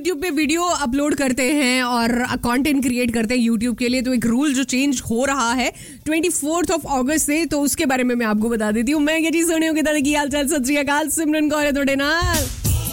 YouTube पे video upload करते हैं और कंटेंट क्रिएट करते हैं YouTube के लिए, तो एक रूल जो चेंज हो रहा है 24 अगस्त से, तो उसके बारे में मैं आपको बता देती हूँ। मैं जी सोनियो के दादा की हाल चाल, सत श्री अकाल, सिमरन कौर है थोड़े नाल।